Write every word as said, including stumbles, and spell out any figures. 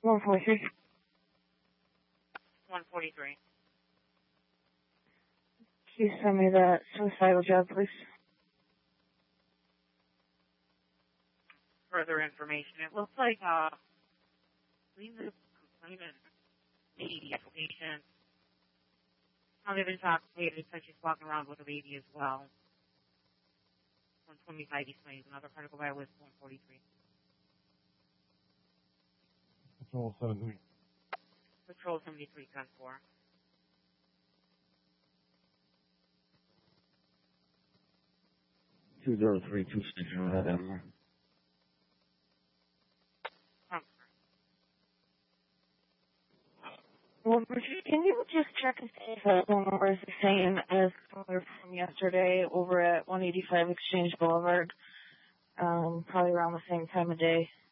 one forty-three. one forty-three. Can you send me that suicidal job, please? Further information. It looks like, uh, I believe the complainant made the application. Now they've been talking, they said she's walking around with a baby as well. one twenty-five East Main, another particle by with one forty-three. Patrol seventy-three. Patrol seventy-three, ten four. two zero three two six zero, that Emma. Well, Richard, can you just check and see if that phone number is the same as the one from yesterday over at one eighty-five Exchange Boulevard? Um, probably around the same time of day.